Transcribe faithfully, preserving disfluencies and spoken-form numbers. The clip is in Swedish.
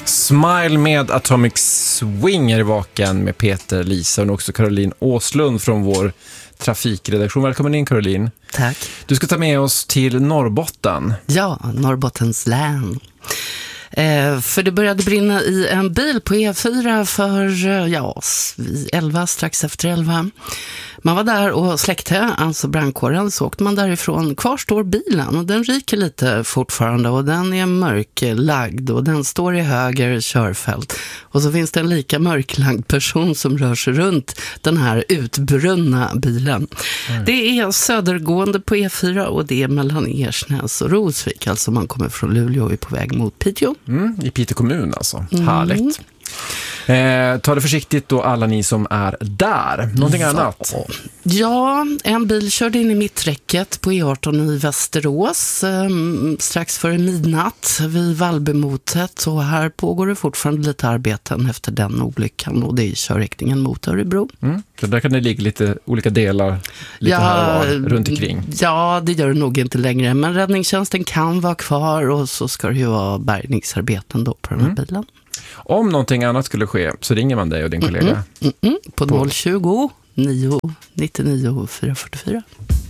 Smile med Atomic Swing är i vaken med Peter, Lisa och också Caroline Åslund från vår trafikredaktion. Välkommen in, Caroline. Tack. Du ska ta med oss till Norrbotten. Ja, Norrbottens län. Eh, för det började brinna i en bil på E fyra för ja, elva, strax efter elva. Man var där och släckte, alltså brandkåren, så åkte man därifrån. Kvar står bilen och den ryker lite fortfarande och den är mörklagd och den står i höger körfält. Och så finns det en lika mörklagd person som rör sig runt den här utbrunna bilen. Mm. Det är södergående på E fyra och det är mellan Ersnäs och Rosvik. Alltså man kommer från Luleå och är på väg mot Piteå. Mm, i Piteå kommun alltså. Mm. Härligt. Eh, ta det försiktigt då alla ni som är där. Någonting ja. annat? Ja, en bil körde in i mitträcket på E arton i Västerås eh, strax före midnatt vid Vallbymotet. Och här pågår det fortfarande lite arbeten efter den olyckan och det är körriktningen mot Örebro. Mm. Så där kan det ligga lite olika delar lite ja, här och var, runt omkring. Ja, det gör det nog inte längre. Men räddningstjänsten kan vara kvar och så ska det ju vara bärgningsarbeten då på den här mm. bilen. Om någonting annat skulle ske så ringer man dig och din kollega. Mm, mm, mm, mm. På, på noll tjugo, nio nittionio, fyra fyrtiofyra.